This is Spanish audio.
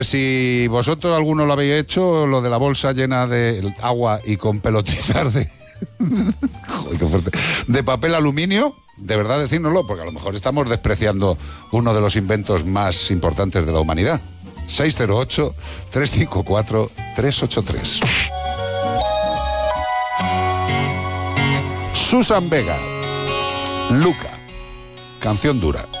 Si vosotros alguno lo habéis hecho, lo de la bolsa llena de agua y con pelotitas de... Joder, qué fuerte. De papel aluminio, de verdad decírnoslo, porque a lo mejor estamos despreciando uno de los inventos más importantes de la humanidad. 608-354-383. Susan Vega, Luca, canción dura.